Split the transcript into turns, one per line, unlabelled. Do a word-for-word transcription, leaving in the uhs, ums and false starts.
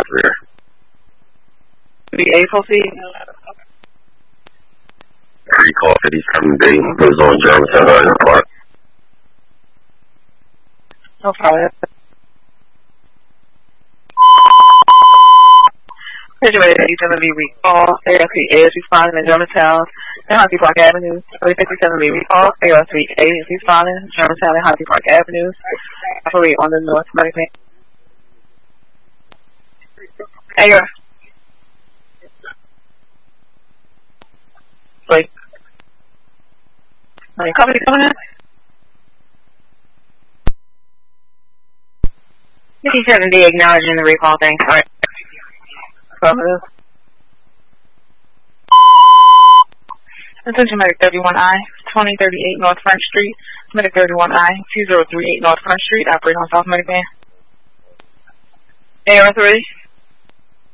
clear.
The A proceed.
Recall fifty-seven B, was on Germantown Island Park.
No problem. Situation fifty-seven B recall, A R three A is responding in Germantown and Huntley Park Avenue. fifty-seven B recall, A R three A is responding in Germantown and Huntley Park Avenue. Operate on the North Medicaid. A R. Wait. Are you company coming in? fifty-seven B acknowledging the recall, thanks. Alright. Affirmative. Attention Medic thirty-one I, twenty thirty-eight North Front Street. Medic thirty-one I, two zero three eight North Front Street. Operate on South Medic Van. A R three.